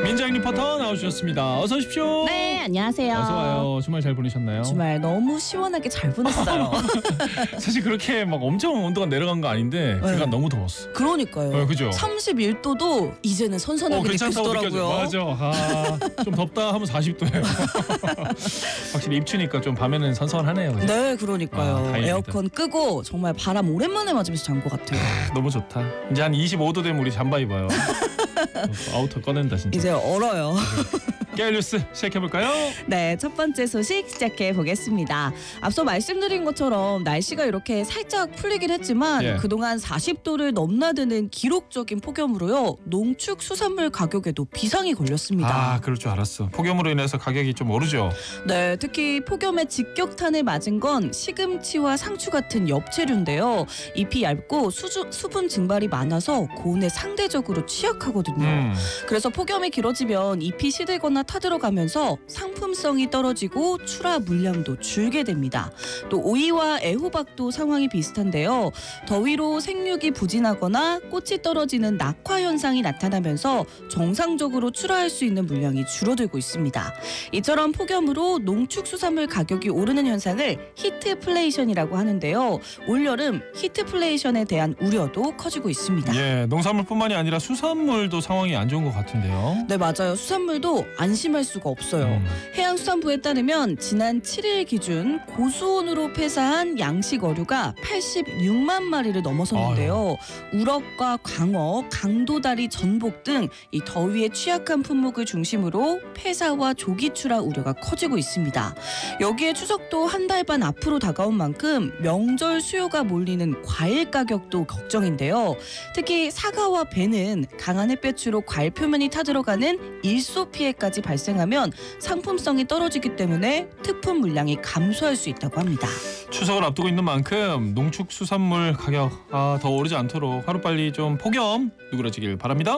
민정 리포터 나와주셨습니다. 어서 오십시오. 네, 안녕하세요. 어서 와요. 주말 잘 보내셨나요? 주말 너무 시원하게 잘 보냈어요. 사실 그렇게 막 엄청 온도가 내려간 거 아닌데 네. 그간 너무 더웠어. 그러니까요. 그죠? 31도도 이제는 선선하게 괜찮다고 느껴지더라고요. 맞아. 좀 덥다 하면 40도예요. 확실히 입추니까 좀 밤에는 선선하네요. 그죠? 네, 그러니까요. 다행입니다. 에어컨 끄고 정말 바람 오랜만에 맞으면서 잔 것 같아요. 너무 좋다. 이제 한 25도 되면 우리 잠바 입어요. 아우터 꺼낸다 진짜. 이제 얼어요. 깨알 뉴스 시작해볼까요? 네, 첫 번째 소식 시작해 보겠습니다. 앞서 말씀드린 것처럼 날씨가 이렇게 살짝 풀리긴 했지만 예. 그동안 40도를 넘나드는 기록적인 폭염으로요. 농축 수산물 가격에도 비상이 걸렸습니다. 그럴 줄 알았어. 폭염으로 인해서 가격이 좀 오르죠. 네, 특히 폭염의 직격탄을 맞은 건 시금치와 상추 같은 엽채류인데요. 잎이 얇고 수분 증발이 많아서 고온에 상대적으로 취약하거든요. 그래서 폭염이 길어지면 잎이 시들거나 타들어가면서 상품성이 떨어지고 출하 물량도 줄게 됩니다. 또 오이와 애호박도 상황이 비슷한데요. 더위로 생육이 부진하거나 꽃이 떨어지는 낙화 현상이 나타나면서 정상적으로 출하할 수 있는 물량이 줄어들고 있습니다. 이처럼 폭염으로 농축수산물 가격이 오르는 현상을 히트플레이션이라고 하는데요. 올여름 히트플레이션에 대한 우려도 커지고 있습니다. 예, 농산물뿐만이 아니라 수산물도 상황이 안 좋은 것 같은데요. 네, 맞아요. 수산물도 안심할 수가 없어요. 해양수산부에 따르면 지난 7일 기준 고수온으로 폐사한 양식 어류가 86만 마리를 넘어섰는데요. 우럭과 광어, 강도다리, 전복 등 이 더위에 취약한 품목을 중심으로 폐사와 조기 출하 우려가 커지고 있습니다. 여기에 추석도 한 달 반 앞으로 다가온 만큼 명절 수요가 몰리는 과일 가격도 걱정인데요. 특히 사과와 배는 강한 햇볕으로 과일 표면이 타들어가는 일소 피해까지 발생하면 상품성이 떨어지기 때문에 특품 물량이 감소할 수 있다고 합니다. 추석을 앞두고 있는 만큼 농축수산물 가격 더 오르지 않도록 하루빨리 좀 폭염 누그러지길 바랍니다.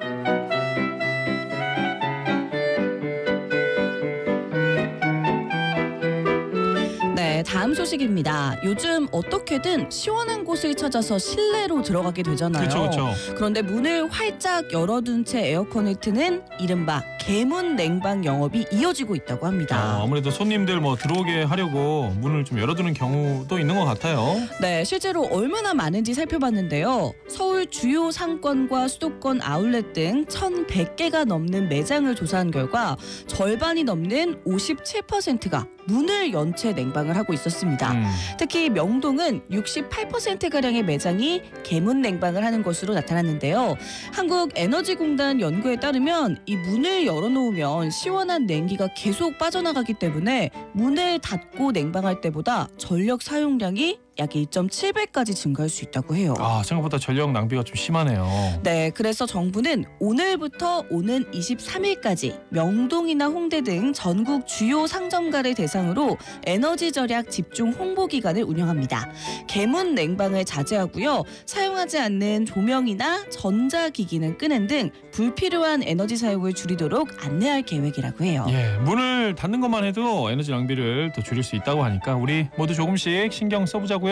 네, 다음 소식입니다. 요즘 어떻게든 시원한 곳을 찾아서 실내로 들어가게 되잖아요. 그렇죠. 그런데 문을 활짝 열어둔 채 에어컨을 트는 이른바 개문 냉방 영업이 이어지고 있다고 합니다. 아무래도 손님들 들어오게 하려고 문을 좀 열어두는 경우도 있는 것 같아요. 네, 실제로 얼마나 많은지 살펴봤는데요. 서울 주요 상권과 수도권 아울렛 등 1,100개가 넘는 매장을 조사한 결과 절반이 넘는 57%가 문을 연 채 냉방을 하고 있었습니다. 특히 명동은 68%가량의 매장이 개문 냉방을 하는 것으로 나타났는데요. 한국에너지공단 연구에 따르면 이 문을 열어놓으면 시원한 냉기가 계속 빠져나가기 때문에 문을 닫고 냉방할 때보다 전력 사용량이 약 1.7배까지 증가할 수 있다고 해요. 생각보다 전력 낭비가 좀 심하네요. 네, 그래서 정부는 오늘부터 오는 23일까지 명동이나 홍대 등 전국 주요 상점가를 대상으로 에너지 절약 집중 홍보 기간을 운영합니다. 개문 냉방을 자제하고요. 사용하지 않는 조명이나 전자기기는 끄는 등 불필요한 에너지 사용을 줄이도록 안내할 계획이라고 해요. 예, 문을 닫는 것만 해도 에너지 낭비를 더 줄일 수 있다고 하니까 우리 모두 조금씩 신경 써보자고요.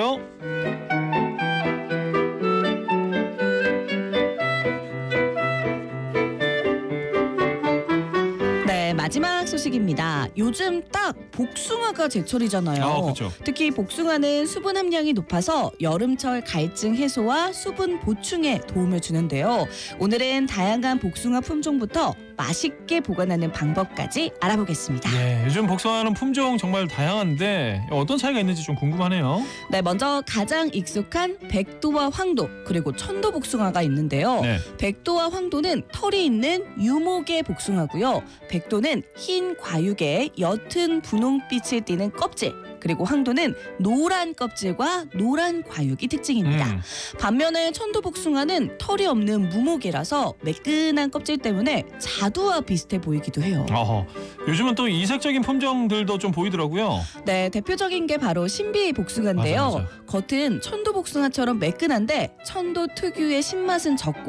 네, 마지막 소식입니다. 요즘 딱 복숭아가 제철이잖아요. 그렇죠. 특히 복숭아는 수분 함량이 높아서 여름철 갈증 해소와 수분 보충에 도움을 주는데요. 오늘은 다양한 복숭아 품종부터 맛있게 보관하는 방법까지 알아보겠습니다. 예, 요즘 복숭아는 품종 정말 다양한데 어떤 차이가 있는지 좀 궁금하네요. 네, 먼저 가장 익숙한 백도와 황도 그리고 천도 복숭아가 있는데요. 네. 백도와 황도는 털이 있는 유목의 복숭아고요. 백도는 흰 과육에 옅은 분홍빛을 띠는 껍질, 그리고 황도는 노란 껍질과 노란 과육이 특징입니다. 반면에 천도복숭아는 털이 없는 무목이라서 매끈한 껍질 때문에 자두와 비슷해 보이기도 해요. 요즘은 또 이색적인 품종들도 좀 보이더라고요. 네, 대표적인 게 바로 신비 복숭아인데요. 맞아. 겉은 천도복숭아처럼 매끈한데 천도 특유의 신맛은 적고